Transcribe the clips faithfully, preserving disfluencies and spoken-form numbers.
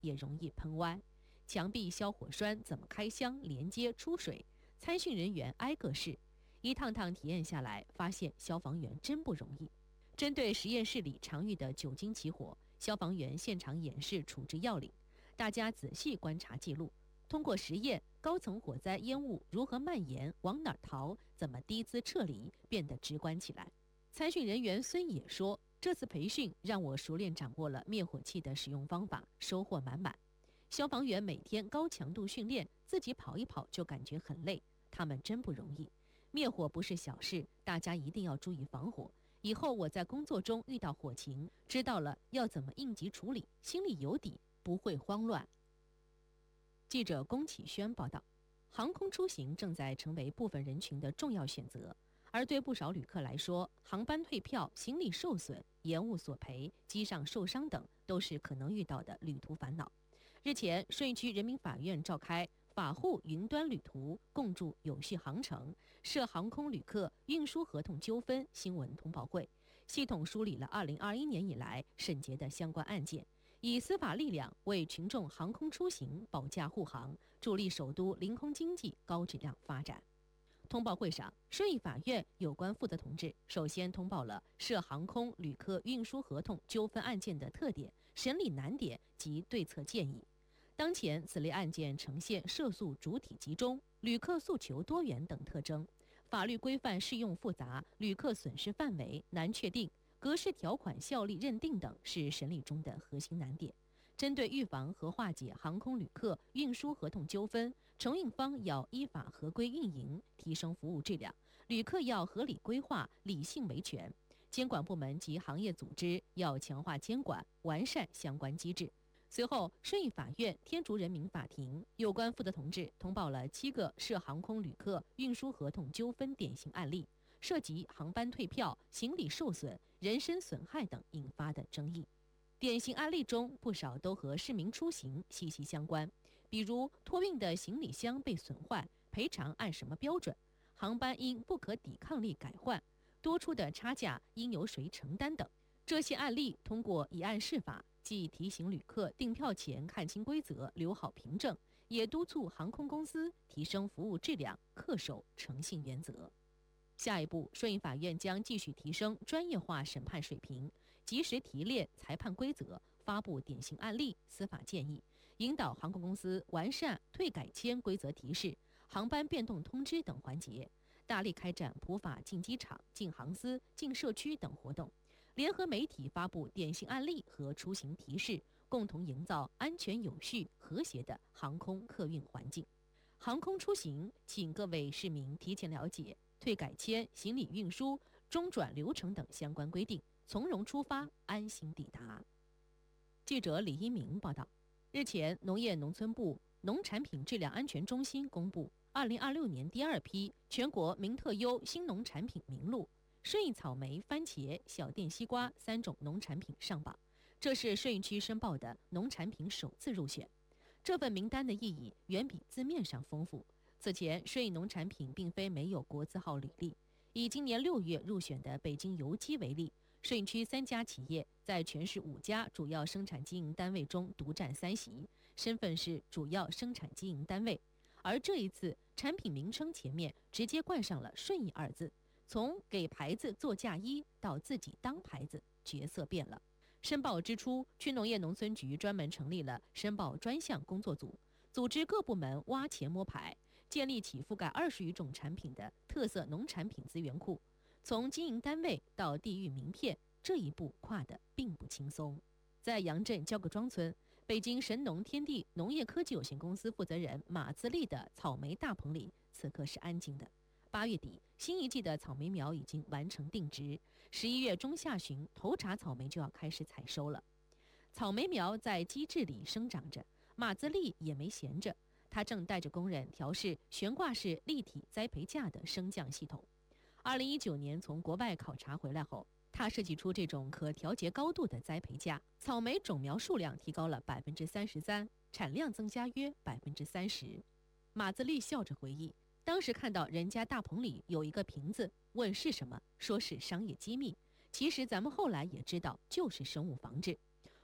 也容易喷歪。墙壁消火栓怎么开箱连接出水，参训人员挨个试，一趟趟体验下来，发现消防员真不容易。针对实验室里常遇的酒精起火，消防员现场演示处置要领，大家仔细观察记录，通过实验，高层火灾烟雾如何蔓延、往哪儿逃、怎么滴滋撤离，变得直观起来。参训人员孙野说：“这次培训让我熟练掌握了灭火器的使用方法，收获满满。消防员每天高强度训练，自己跑一跑就感觉很累，他们真不容易。灭火不是小事，大家一定要注意防火。以后我在工作中遇到火情，知道了要怎么应急处理，心里有底，不会慌乱。”记者龚启轩报道，航空出行正在成为部分人群的重要选择，而对不少旅客来说，航班退票、行李受损、延误索赔、机上受伤等都是可能遇到的旅途烦恼。日前，顺义区人民法院召开法护云端旅途共筑有序航程涉航空旅客运输合同纠纷新闻通报会，系统梳理了二零二一年以来审结的相关案件，以司法力量为群众航空出行保驾护航，助力首都临空经济高质量发展。通报会上，顺义法院有关负责同志首先通报了涉航空旅客运输合同纠纷案件的特点、审理难点及对策建议。当前此类案件呈现涉诉主体集中、旅客诉求多元等特征，法律规范适用复杂，旅客损失范围难确定，格式条款效力认定等是审理中的核心难点。针对预防和化解航空旅客运输合同纠纷，承运方要依法合规运营，提升服务质量；旅客要合理规划，理性维权。监管部门及行业组织要强化监管，完善相关机制。随后，顺义法院天竺人民法庭有关负责同志通报了七个涉航空旅客运输合同纠纷典型案例，涉及航班退票、行李受损、人身损害等引发的争议。典型案例中，不少都和市民出行息息相关，比如托运的行李箱被损坏，赔偿按什么标准？航班因不可抵抗力改换，多出的差价应由谁承担等。这些案例通过以案释法，既提醒旅客订票前看清规则，留好凭证，也督促航空公司提升服务质量，恪守诚信原则。下一步，顺义法院将继续提升专业化审判水平，及时提炼裁判规则，发布典型案例、司法建议，引导航空公司完善退改签规则提示、航班变动通知等环节，大力开展普法进机场、进航司、进社区等活动，联合媒体发布典型案例和出行提示，共同营造安全有序、和谐的航空客运环境。航空出行，请各位市民提前了解退改签、行李运输、中转流程等相关规定，从容出发，安心抵达。记者李一鸣报道，日前，农业农村部农产品质量安全中心公布二零二六年第二批全国名特优新农产品名录，顺义草莓、番茄、小店西瓜三种农产品上榜，这是顺义区申报的农产品首次入选。这份名单的意义远比字面上丰富。此前，顺义农产品并非没有国字号履历。以今年六月入选的北京油机为例，顺义区三家企业在全市五家主要生产经营单位中独占三席，身份是主要生产经营单位。而这一次，产品名称前面直接冠上了“顺义”二字，从给牌子做嫁衣到自己当牌子，角色变了。申报之初，区农业农村局专门成立了申报专项工作组，组织各部门挖钱摸牌，建立起覆盖二十余种产品的特色农产品资源库。从经营单位到地域名片，这一步跨得并不轻松。在杨镇焦各庄村，北京神农天地农业科技有限公司负责人马自立的草莓大棚里，此刻是安静的。八月底，新一季的草莓苗已经完成定植，十一月中下旬头茬草莓就要开始采收了。草莓苗在基质里生长着，马自立也没闲着，他正带着工人调试悬挂式立体栽培架的升降系统。二零一九年从国外考察回来后，他设计出这种可调节高度的栽培架，草莓种苗数量提高了百分之三十三，产量增加约百分之三十。马自立笑着回忆，当时看到人家大棚里有一个瓶子，问是什么，说是商业机密。其实咱们后来也知道，就是生物防治。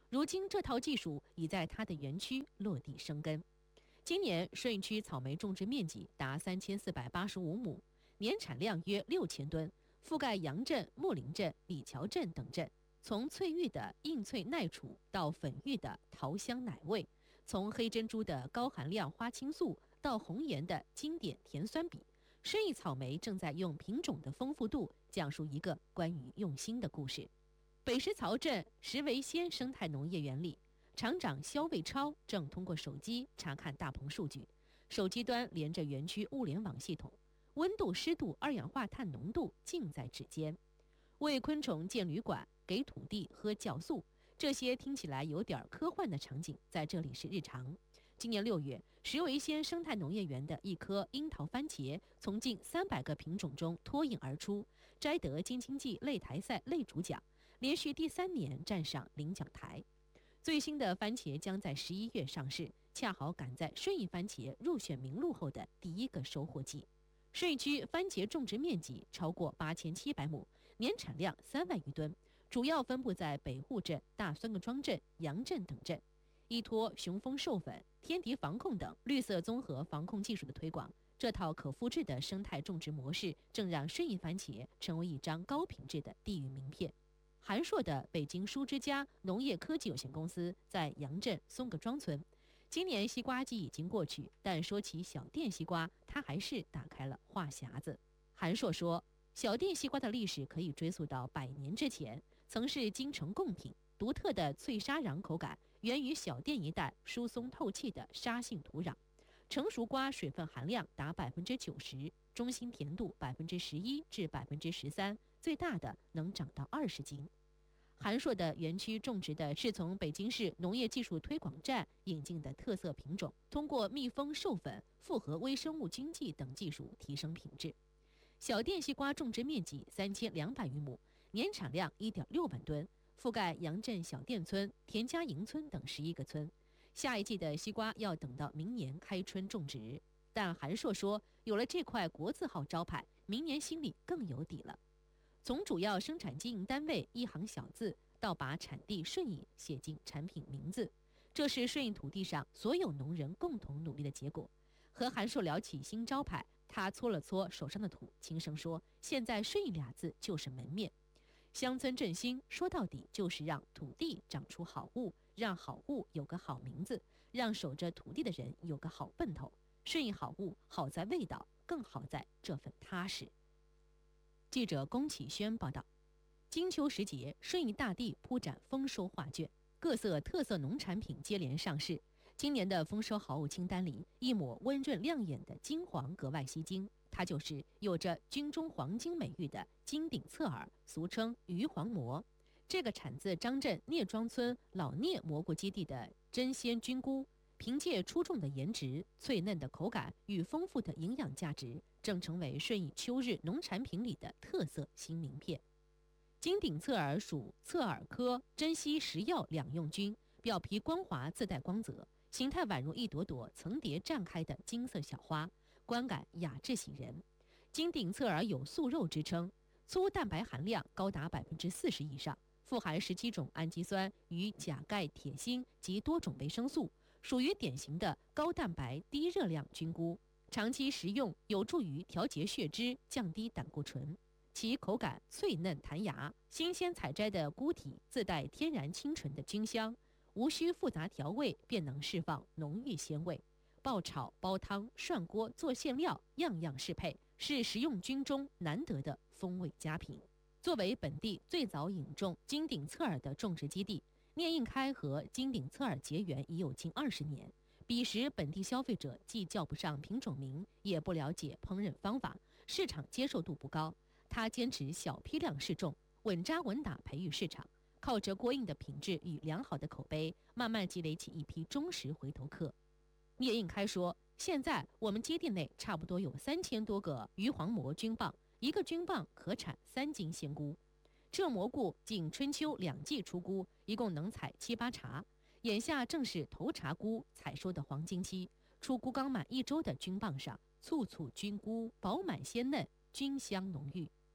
如今这套技术已在它的园区落地生根。今年顺义区草莓种植面积达三千四百八十五亩，年产量约六千吨，覆盖杨镇、木林镇、李桥镇等镇。从翠玉的硬脆耐储到粉玉的桃香奶味，从黑珍珠的高含量花青素到红颜的经典甜酸比，顺义草莓正在用品种的丰富度讲述一个关于用心的故事。北石槽镇石围仙生态农业园里，厂长肖卫超正通过手机查看大棚数据，手机端连着园区物联网系统，温度、湿度、二氧化碳浓度尽在指尖。为昆虫建旅馆，给土地喝酵素，这些听起来有点科幻的场景，在这里是日常。今年六月，石围仙生态农业园的一颗樱桃番茄从近三百个品种中脱颖而出，摘得京津冀擂台赛擂主奖，连续第三年站上领奖台。最新的番茄将在十一月上市，恰好赶在顺义番茄入选名录后的第一个收获季。顺义区番茄种植面积超过八千七百亩，年产量三万余吨，主要分布在北户镇、大孙各庄镇、杨镇等镇。依托雄蜂授粉、天敌防控等绿色综合防控技术的推广，这套可复制的生态种植模式正让顺义番茄成为一张高品质的地域名片。韩硕的北京舒之家农业科技有限公司在杨镇松各庄村，今年西瓜季已经过去，但说起小店西瓜，他还是打开了话匣子。韩硕说，小店西瓜的历史可以追溯到百年之前，曾是京城贡品，独特的脆沙瓤口感源于小店一带疏松透气的沙性土壤。成熟瓜水分含量达百分之九十，中心甜度百分之十一至百分之十三，最大的能长到二十斤。韩硕的园区种植的是从北京市农业技术推广站引进的特色品种，通过密封授粉、复合微生物菌剂等技术提升品质。小店西瓜种植面积三千两百余亩，年产量一点六万吨，覆盖杨镇小店村、田家营村等十一个村。下一季的西瓜要等到明年开春种植，但韩硕说，有了这块国字号招牌，明年心里更有底了。从主要生产经营单位一行小字，到把产地顺义写进产品名字，这是顺义土地上所有农人共同努力的结果。和韩硕聊起新招牌，他搓了搓手上的土，轻声说，现在顺义俩字就是门面。乡村振兴说到底就是让土地长出好物，让好物有个好名字，让守着土地的人有个好奔头。顺义好物好在味道，更好在这份踏实。记者龚启轩报道，金秋时节，顺义大地铺展丰收画卷，各色特色农产品接连上市。今年的丰收好物清单里，一抹温润亮眼的金黄格外吸睛，它就是有着军中黄金美誉的金顶侧耳，俗称鱼黄蘑。这个产自张镇聂庄村老聂蘑菇基地的真鲜菌菇，凭借出众的颜值、脆嫩的口感与丰富的营养价值，正成为顺义秋日农产品里的特色新名片。金顶侧耳属侧耳科珍稀食药两用菌，表皮光滑，自带光泽，形态宛如一朵朵层叠绽开的金色小花，观感雅致喜人。金顶侧耳有素肉之称，粗蛋白含量高达百分之四十以上，富含十七种氨基酸与钾、钙、铁、锌及多种维生素，属于典型的高蛋白低热量菌菇。长期食用有助于调节血脂，降低胆固醇。其口感脆嫩弹牙，新鲜采摘的菇体自带天然清纯的菌香，无需复杂调味便能释放浓郁鲜味。爆炒、煲汤、涮锅、做馅料，样样适配，是食用菌中难得的风味佳品。作为本地最早引种金顶侧耳的种植基地，聂应开和金顶侧耳结缘已有近二十年。彼时本地消费者既叫不上品种名，也不了解烹饪方法，市场接受度不高。他坚持小批量试种，稳扎稳打培育市场，靠着过硬的品质与良好的口碑，慢慢积累起一批忠实回头客。聂应开说，现在我们基地内差不多有三千多个鱼黄蘑菌蚌，一个菌蚌可产三斤鲜菇。这蘑菇仅春秋两季出菇，一共能采七八茬。眼下正是头茬菇采收的黄金期，出菇刚满一周的菌蚌上，簇簇菌菇饱满鲜嫩，菌香浓郁。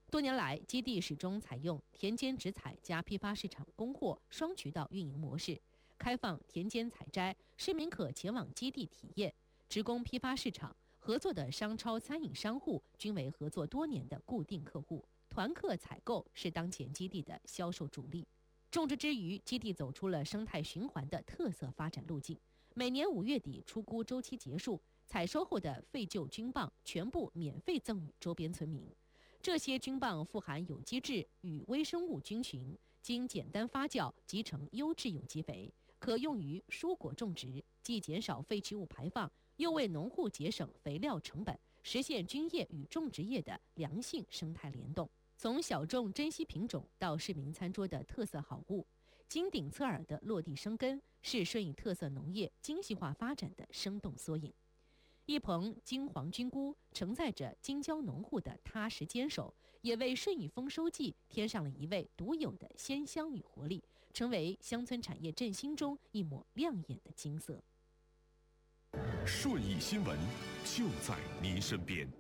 多年来，基地始终采用田间直采加批发市场供货双渠道运营模式，开放田间采摘，市民可前往基地体验；职工批发市场合作的商超、餐饮商户均为合作多年的固定客户，团客采购是当前基地的销售主力。种植之余，基地走出了生态循环的特色发展路径。每年五月底出菇周期结束，采收后的废旧菌棒全部免费赠予周边村民。这些菌棒富含有机质与微生物菌群，经简单发酵集成优质有机肥，可用于蔬果种植，既减少废弃物排放，又为农户节省肥料成本，实现菌业与种植业的良性生态联动。从小众珍稀品种到市民餐桌的特色好物，金顶侧耳的落地生根，是顺义特色农业精细化发展的生动缩影。一棚金黄菌菇承载着京郊农户的踏实坚守，也为顺义丰收季添上了一味独有的鲜香与活力，成为乡村产业振兴中一抹亮眼的金色。 顺义新闻就在您身边。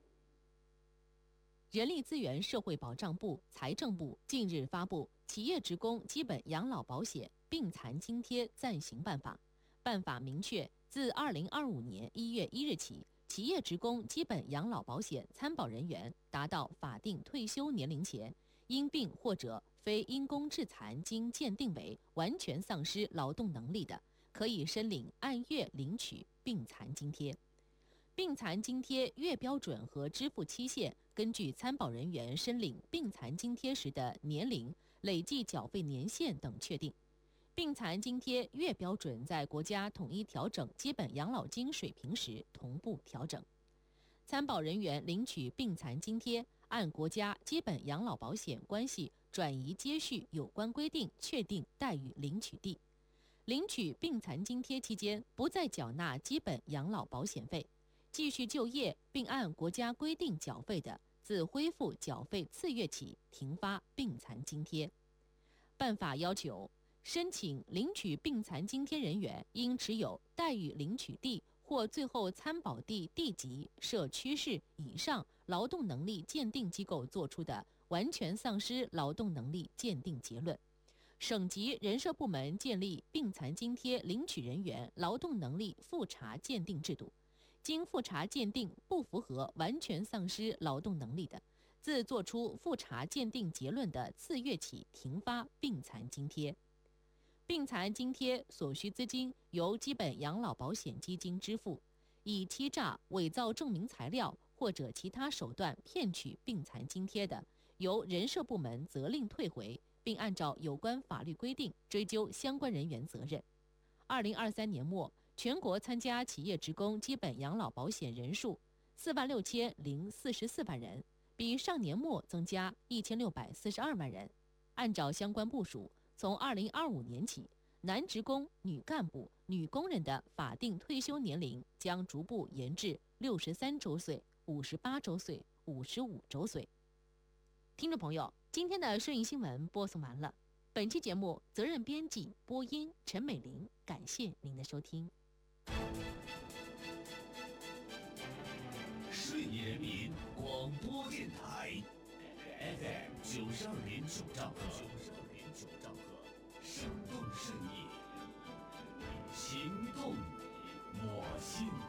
人力资源社会保障部、财政部近日发布《企业职工基本养老保险病残津贴暂行办法》。办法明确，自二零二五年一月一日起，企业职工基本养老保险参保人员达到法定退休年龄前，因病或者非因公致残经鉴定为完全丧失劳动能力的，可以申领按月领取病残津贴。病残津贴月标准和支付期限根据参保人员申领病残津贴时的年龄、累计缴费年限等确定。病残津贴月标准在国家统一调整基本养老金水平时同步调整。参保人员领取病残津贴，按国家基本养老保险关系转移接续有关规定确定待遇领取地。领取病残津贴期间，不再缴纳基本养老保险费，继续就业并按国家规定缴费的，自恢复缴费次月起停发病残津贴。办法要求，申请领取病残津贴人员应持有待遇领取地或最后参保地地级设区市以上劳动能力鉴定机构作出的完全丧失劳动能力鉴定结论。省级人社部门建立病残津贴领取人员劳动能力复查鉴定制度，经复查鉴定不符合完全丧失劳动能力的，自作出复查鉴定结论的次月起停发病残津贴。病残津贴所需资金由基本养老保险基金支付，以欺诈、伪造证明材料或者其他手段骗取病残津贴的，由人社部门责令退回，并按照有关法律规定追究相关人员责任。二零二三年末，全国参加企业职工基本养老保险人数四万六千零四十四万人，比上年末增加一千六百四十二万人。按照相关部署，从二零二五年起，男职工、女干部、女工人的法定退休年龄将逐步延至六十三周岁、五十八周岁、五十五周岁。听众朋友，今天的顺义新闻播送完了。本期节目责任编辑播音陈美玲，感谢您的收听。 顺义人民广播电台 F M 九十二点九兆赫，九十二点九兆赫，生动顺义，行动我心。